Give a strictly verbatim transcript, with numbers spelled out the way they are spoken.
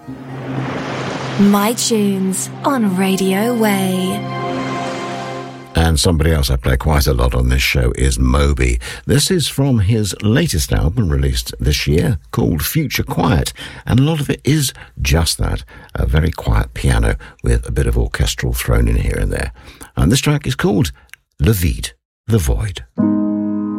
My Tunes on Radio Way. And somebody else I play quite a lot on this show is Moby. This is from his latest album released this year called Future Quiet. And a lot of it is just that, a very quiet piano with a bit of orchestral thrown in here and there. And this track is called Le Vide, The Void.